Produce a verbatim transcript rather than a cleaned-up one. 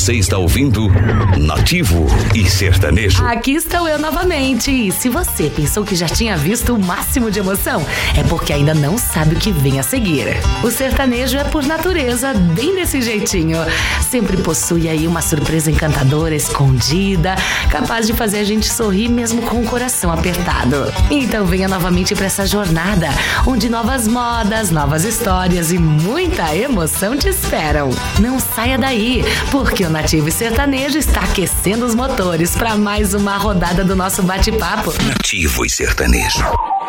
Você está ouvindo Nativo e Sertanejo. Aqui estou eu novamente. E se você pensou que já tinha visto o máximo de emoção, é porque ainda não sabe o que vem a seguir. O sertanejo é por natureza bem desse jeitinho. Sempre possui aí uma surpresa encantadora, escondida, capaz de fazer a gente sorrir mesmo com o coração apertado. Então venha novamente para essa jornada, onde novas modas, novas histórias e muita emoção te esperam. Não saia daí, porque o Nativo e Sertanejo está aquecendo os motores para mais uma rodada do nosso bate-papo. Nativo e Sertanejo.